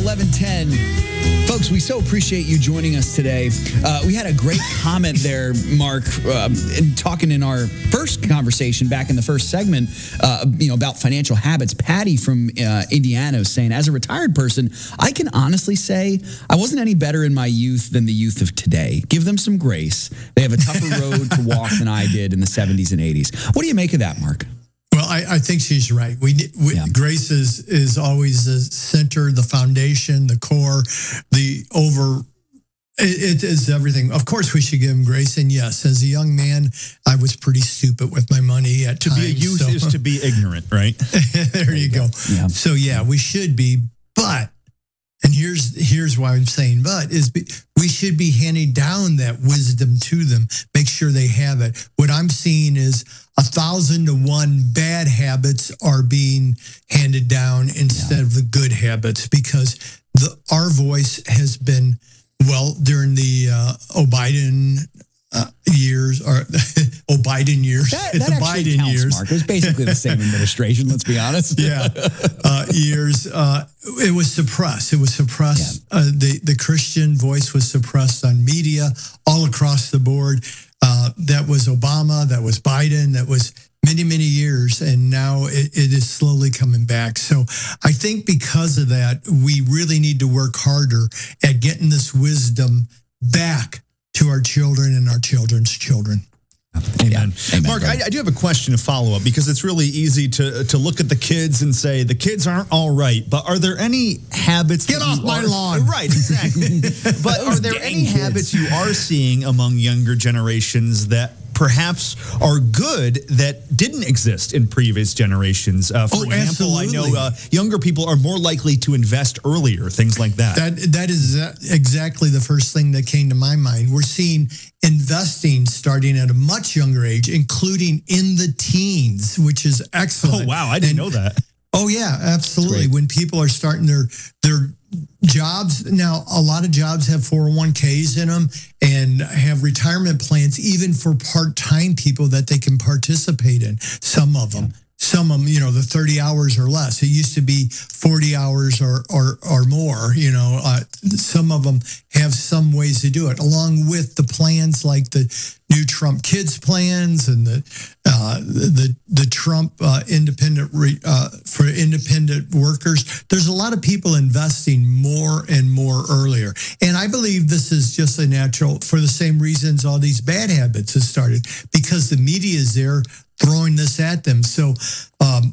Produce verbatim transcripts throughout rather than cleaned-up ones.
eleven ten. Folks, we so appreciate you joining us today. Uh, we had a great comment there, Mark, uh, in talking in our first conversation back in the first segment, uh, you know, about financial habits. Patty from uh, Indiana was saying, as a retired person, I can honestly say I wasn't any better in my youth than the youth of today. Give them some grace. They have a tougher road to walk than I did in the seventies and eighties. What do you make of that, Mark? Well, I, I think she's right. We, we yeah. Grace is is always the center, the foundation, the core, the over. It, it is everything. Of course, we should give him grace. And yes, as a young man, I was pretty stupid with my money at to times. To be a youth so. is to be ignorant, right? there, there you go. go. Yeah. So yeah, we should be. But and here's here's why I'm saying but is be, we should be handing down that wisdom to them. Make sure they have it. What I'm seeing is a thousand to one bad habits are being handed down instead yeah. of the good habits, because the our voice has been, well, during the uh, O'Biden uh, years, or O'Biden years, that, the that actually Biden counts, years. Mark. It was basically the same administration, let's be honest. yeah, uh, years. Uh, it was suppressed. It was suppressed. Yeah. Uh, the, the Christian voice was suppressed on media all across the board. Uh, that was Obama, that was Biden, that was many, many years, and now it, it is slowly coming back. So I think because of that, we really need to work harder at getting this wisdom back to our children and our children's children. Amen. Yeah. Amen. Mark, I, I do have a question to follow up, because it's really easy to to look at the kids and say the kids aren't all right. But are there any habits? Get off my are, lawn. Right, exactly. But are there any kids. habits you are seeing among younger generations that perhaps are good that didn't exist in previous generations? Uh, for oh, example, absolutely. I know uh, younger people are more likely to invest earlier, things like that. That That is exactly the first thing that came to my mind. We're seeing investing starting at a much younger age, including in the teens, which is excellent. Oh, wow. I didn't and, know that. Oh, yeah, absolutely. When people are starting their their jobs, now a lot of jobs have four oh one k's in them and have retirement plans, even for part-time people that they can participate in. Some of them. Some of them, you know, the thirty hours or less. It used to be forty hours or or, or more, you know. Uh, some of them have some ways to do it, along with the plans like the new Trump Kids plans and the uh, the the Trump uh, independent re, uh, for independent workers. There's a lot of people investing more and more earlier, and I believe this is just a natural, for the same reasons all these bad habits have started, because the media is there throwing this at them. So um,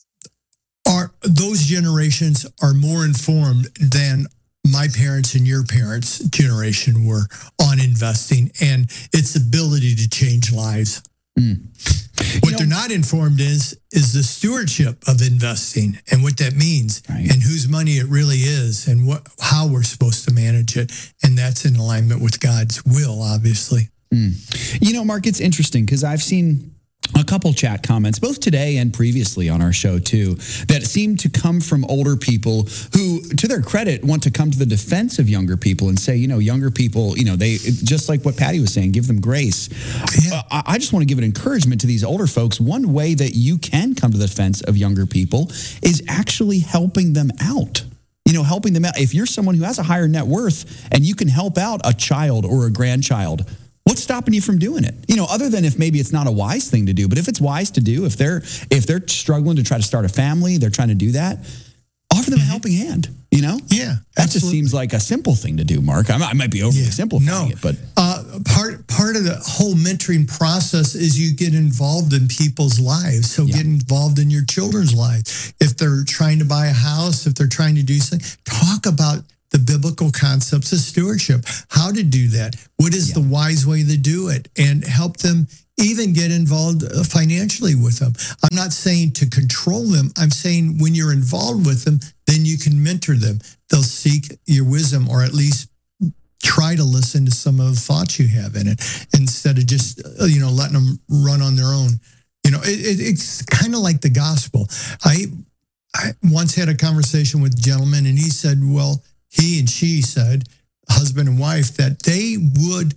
are those generations are more informed than my parents and your parents' generation were on investing and its ability to change lives. Mm. What you know, they're not informed is is the stewardship of investing and what that means, right, and whose money it really is, and what how we're supposed to manage it. And that's in alignment with God's will, obviously. Mm. You know, Mark, it's interesting because I've seen a couple chat comments, both today and previously on our show too, that seem to come from older people who, to their credit, want to come to the defense of younger people and say, you know, younger people, you know, they, just like what Patty was saying, give them grace. Yeah. Uh, I just want to give an encouragement to these older folks. One way that you can come to the defense of younger people is actually helping them out. You know, helping them out. If you're someone who has a higher net worth and you can help out a child or a grandchild, what's stopping you from doing it? You know, other than if maybe it's not a wise thing to do, but if it's wise to do, if they're if they're struggling to try to start a family, they're trying to do that, offer them a helping hand, you know? Yeah, that absolutely. Just seems like a simple thing to do, Mark. I might, I might be overly yeah. simplifying no. it, but uh, part part of the whole mentoring process is you get involved in people's lives. So yeah. get involved in your children's lives. If they're trying to buy a house, if they're trying to do something, talk about the biblical concepts of stewardship, how to do that, what is yeah. the wise way to do it, and help them even get involved financially with them. I'm not saying to control them. I'm saying when you're involved with them, then you can mentor them. They'll seek your wisdom, or at least try to listen to some of the thoughts you have in it, instead of just, you know, letting them run on their own. You know, it, it, it's kind of like the gospel. I, I once had a conversation with a gentleman, and he said, well, he and she said, husband and wife, that they would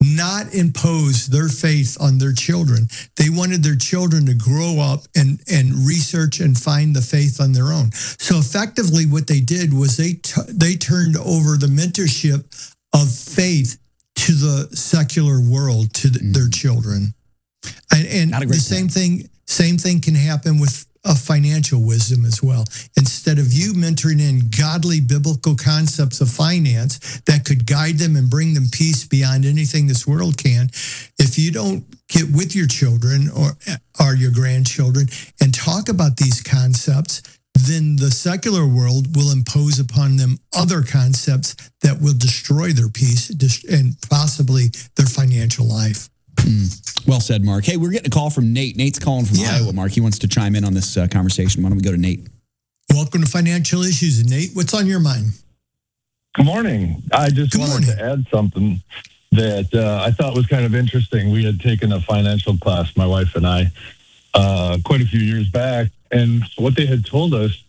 not impose their faith on their children. They wanted their children to grow up and, and research and find the faith on their own. So effectively what they did was they t- they turned over the mentorship of faith to the secular world, to the, mm. their children. And, and the same thing, same thing can happen with a financial wisdom as well. Instead of you mentoring in godly biblical concepts of finance that could guide them and bring them peace beyond anything this world can, if you don't get with your children or, or your grandchildren and talk about these concepts, then the secular world will impose upon them other concepts that will destroy their peace and possibly their financial life. Mm. Well said, Mark. Hey, we're getting a call from Nate. Nate's calling from yeah. Iowa, Mark. He wants to chime in on this uh, conversation. Why don't we go to Nate? Welcome to Financial Issues. Nate, what's on your mind? Good morning. I just Good wanted morning. to add something that uh, I thought was kind of interesting. We had taken a financial class, my wife and I, uh, quite a few years back. And what they had told us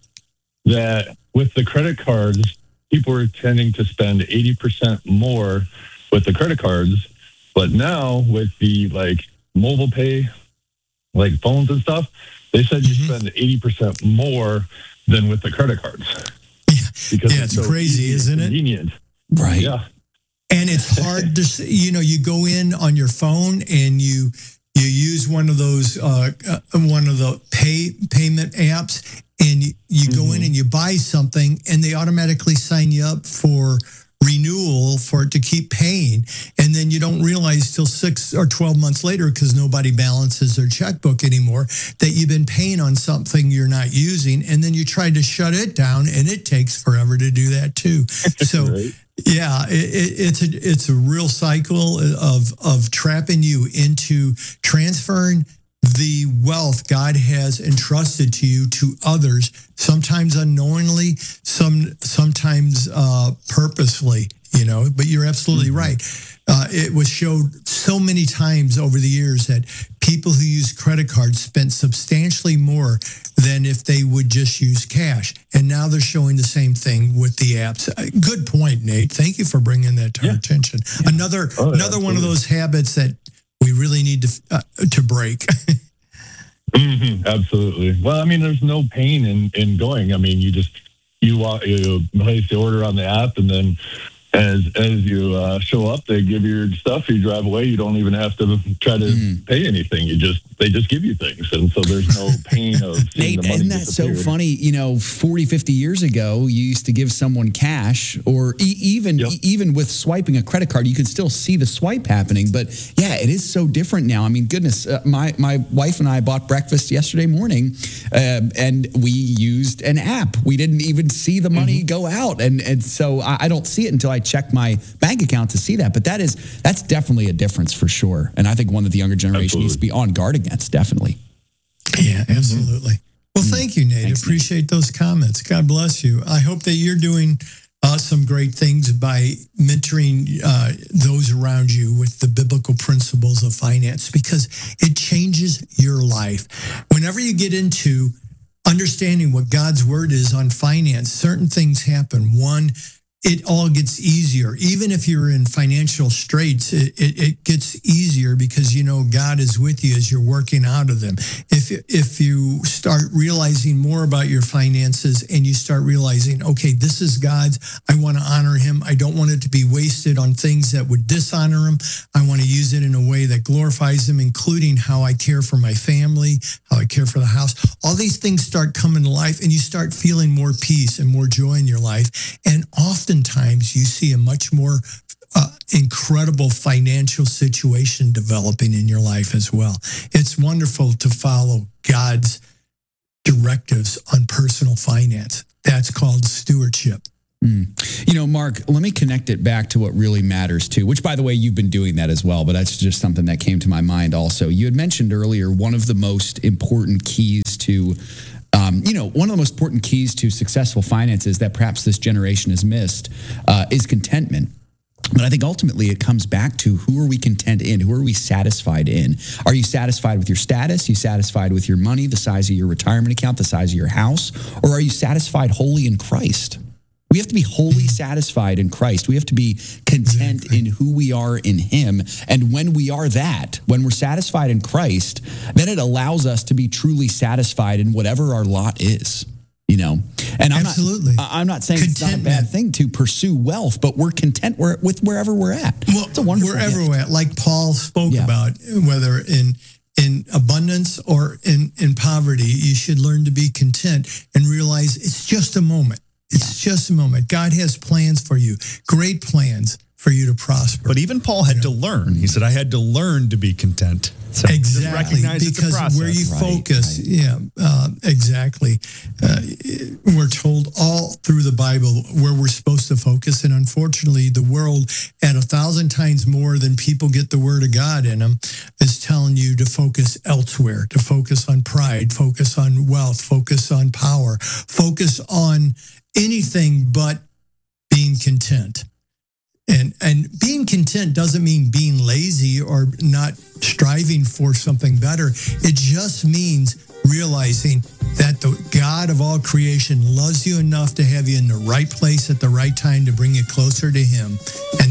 that with the credit cards, people were tending to spend eighty percent more with the credit cards. But now with the like mobile pay, like phones and stuff, they said you mm-hmm. spend eighty percent more than with the credit cards. Yeah, because yeah it's, it's so crazy, isn't it? Convenient. Right. Yeah. And it's hard to, you know, you go in on your phone and you you use one of those, uh, uh, one of the pay payment apps, and you, you mm-hmm. go in and you buy something, and they automatically sign you up for renewal for it to keep paying, and then you don't realize till six or twelve months later, because nobody balances their checkbook anymore, that you've been paying on something you're not using, and then you try to shut it down, and it takes forever to do that too. So right. yeah, it, it, it's a it's a real cycle of of trapping you into transferring the wealth God has entrusted to you to others, sometimes unknowingly, some sometimes uh, purposefully, you know, but you're absolutely mm-hmm. right. Uh, it was showed so many times over the years that people who use credit cards spent substantially more than if they would just use cash. And now they're showing the same thing with the apps. Uh, good point, Nate. Thank you for bringing that to yeah. our attention. Yeah. Another oh, another absolutely. one of those habits that we really need to uh, to break. mm-hmm, absolutely. Well, I mean, there's no pain in, in going. I mean, you just you walk, you place the order on the app, and then as as you uh, show up, they give you your stuff. You drive away. You don't even have to try to mm. pay anything. You just they just give you things, and so there's no pain of seeing Nate, the money isn't that so disappear. funny? You know, forty, fifty years ago, you used to give someone cash, or e- even yep. e- even with swiping a credit card, you could still see the swipe happening. But yeah, it is so different now. I mean, goodness, uh, my my wife and I bought breakfast yesterday morning, uh, and we used an app. We didn't even see the money mm-hmm. go out, and and so I, I don't see it until I check my bank account to see that. But that is that's definitely a difference for sure, and I think one that the younger generation absolutely. needs to be on guard against. Definitely. Yeah, absolutely. Well, thank you, Nate. Thanks, Appreciate Nate. those comments. God bless you. I hope that you're doing uh, some great things by mentoring uh, those around you with the biblical principles of finance, because it changes your life. Whenever you get into understanding what God's word is on finance, certain things happen. One, it all gets easier. Even if you're in financial straits, it, it, it gets easier because you know God is with you as you're working out of them. If if you start realizing more about your finances and you start realizing, okay, this is God's, I want to honor him. I don't want it to be wasted on things that would dishonor him. I want to use it in a way that glorifies him, including how I care for my family, how I care for the house. All these things start coming to life, and you start feeling more peace and more joy in your life. And often Oftentimes, you see a much more uh, incredible financial situation developing in your life as well. It's wonderful to follow God's directives on personal finance. That's called stewardship. Mm. You know, Mark, let me connect it back to what really matters too, which, by the way, you've been doing that as well, but that's just something that came to my mind also. You had mentioned earlier one of the most important keys to Um, you know, one of the most important keys to successful finances that perhaps this generation has missed uh, is contentment. But I think ultimately it comes back to who are we content in? Who are we satisfied in? Are you satisfied with your status? Are you satisfied with your money, the size of your retirement account, the size of your house? Or are you satisfied wholly in Christ? We have to be wholly satisfied in Christ. We have to be content Exactly. in who we are in Him. And when we are that, when we're satisfied in Christ, then it allows us to be truly satisfied in whatever our lot is. You know, and I'm Absolutely. not. I'm not saying it's not a bad Contentment. thing to pursue wealth, but we're content where, with wherever we're at. Well, it's a wonderful wherever gift. we're at, like Paul spoke Yeah. about, whether in in abundance or in, in poverty, you should learn to be content and realize it's just a moment. It's just a moment. God has plans for you, great plans for you to prosper. But even Paul had to learn. He said, I had to learn to be content. So just Exactly, recognize it's a because process. where you Right, focus, right. yeah, uh, exactly. Uh, we're told all through the Bible where we're supposed to focus, and unfortunately, the world, at a thousand times more than people get the Word of God in them, is telling you to focus elsewhere, to focus on pride, focus on wealth, focus on power, focus on anything but being content. And and being content doesn't mean being lazy or not striving for something better. It just means realizing that the God of all creation loves you enough to have you in the right place at the right time to bring you closer to Him.